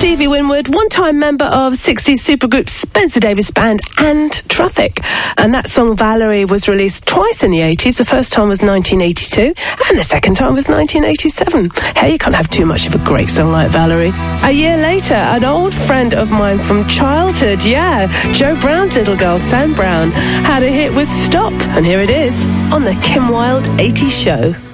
Stevie Winwood, one-time member of 60s supergroup Spencer Davis Band and Traffic. And that song Valerie was released twice in the 80s. The first time was 1982 and the second time was 1987. Hey, you can't have too much of a great song like Valerie. A year later, an old friend of mine from childhood, Joe Brown's little girl, Sam Brown, had a hit with Stop. And here it is on the Kim Wilde 80s Show.